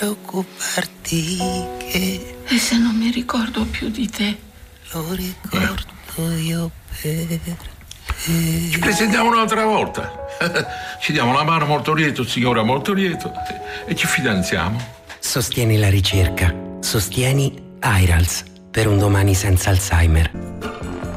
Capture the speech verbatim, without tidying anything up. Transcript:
preoccuparti che... E se non mi ricordo più di te? Lo ricordo io per te. Ci presentiamo un'altra volta. Ci diamo la mano molto lieto, signora molto lieto, e ci fidanziamo. Sostieni la ricerca. Sostieni AIRALS per un domani senza Alzheimer.